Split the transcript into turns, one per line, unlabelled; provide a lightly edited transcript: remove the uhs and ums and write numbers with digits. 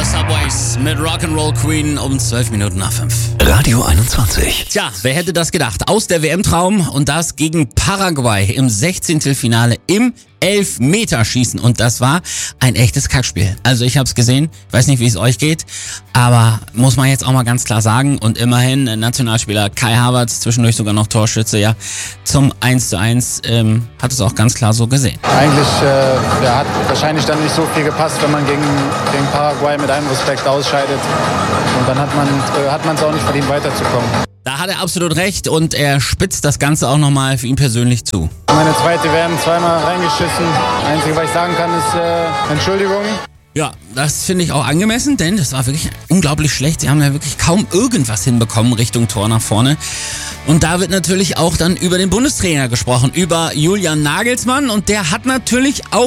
Subways mit Rock'n'Roll Queen um 12 Minuten nach 5.
Radio 21.
Tja, wer hätte das gedacht? Aus der WM-Traum und das gegen Paraguay im 16. Finale im Elfmeterschießen. Und das war ein echtes Kackspiel. Also ich habe es gesehen, weiß nicht, wie es euch geht, aber muss man jetzt auch mal ganz klar sagen. Und immerhin Nationalspieler Kai Havertz, zwischendurch sogar noch Torschütze, ja, zum 1:1 hat es auch ganz klar so gesehen.
Eigentlich hat wahrscheinlich dann nicht so viel gepasst, wenn man gegen Paraguay mit allem Respekt ausscheidet. Und dann hat man es auch nicht verdient, weiterzukommen.
Da hat er absolut recht und er spitzt das Ganze auch nochmal für ihn persönlich zu.
Meine zweite WM, zweimal reingeschissen. Das Einzige, was ich sagen kann, ist Entschuldigung.
Ja, das finde ich auch angemessen, denn das war wirklich unglaublich schlecht. Sie haben ja wirklich kaum irgendwas hinbekommen Richtung Tor nach vorne. Und da wird natürlich auch dann über den Bundestrainer gesprochen, über Julian Nagelsmann. Und der hat natürlich auch